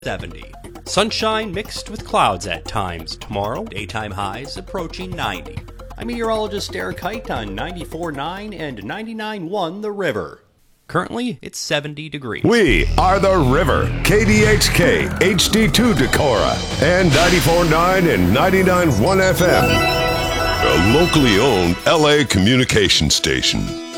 70. Sunshine mixed with clouds at times. Tomorrow, daytime highs approaching 90. I'm meteorologist Eric Height on 94.9 and 99.1 The River. Currently, it's 70 degrees. We are The River, KDHK, HD2 Decorah, and 94.9 and 99.1 FM. A locally owned LA communication station.